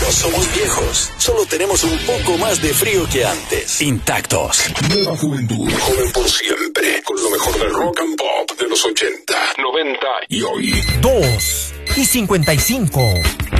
No somos viejos, solo tenemos un poco más de frío que antes. Intactos. Nueva juventud, joven por siempre, con lo mejor del rock and pop de los 80, 90 y hoy. 2:55.